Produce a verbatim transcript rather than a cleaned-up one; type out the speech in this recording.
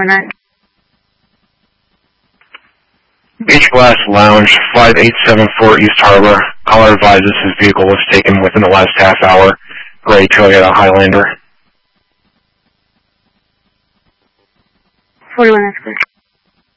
one nine. Beach Glass Lounge, five eight seven four East Harbor. Caller advises his vehicle was taken within the last half hour. Gray Toyota Highlander. forty-one, that's clear.